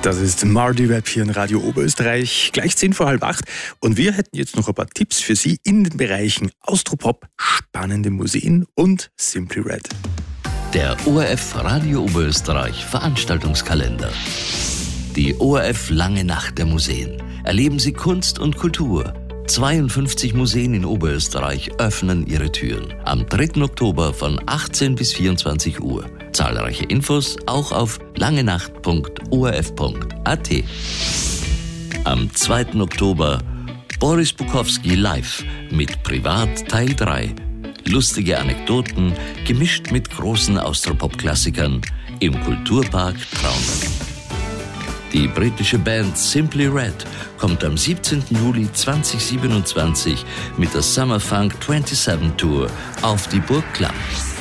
Das ist Mardi Rap hier in Radio Oberösterreich, gleich 7:10. Und wir hätten jetzt noch ein paar Tipps für Sie in den Bereichen Austropop, spannende Museen und Simply Red. Der ORF Radio Oberösterreich Veranstaltungskalender. Die ORF Lange Nacht der Museen. Erleben Sie Kunst und Kultur. 52 Museen in Oberösterreich öffnen ihre Türen. Am 3. Oktober von 18 bis 24 Uhr. Zahlreiche Infos auch auf langenacht.orf.at. Am 2. Oktober Boris Bukowski live mit Privat Teil 3. Lustige Anekdoten gemischt mit großen Austropop-Klassikern im Kulturpark Traunmann. Die britische Band Simply Red kommt am 17. Juli 2027 mit der Summer Funk 27 Tour auf die Burg Klamm.